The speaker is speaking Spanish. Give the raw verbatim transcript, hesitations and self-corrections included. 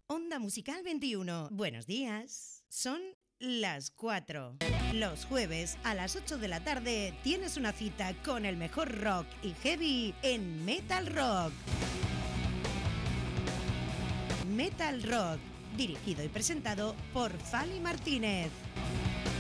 Onda Musical veintiuno. Buenos días. Son las cuatro. Los jueves a las ocho de la tarde tienes una cita con el mejor rock y heavy en Metal Rock. Metal Rock, dirigido y presentado por Fali Martínez.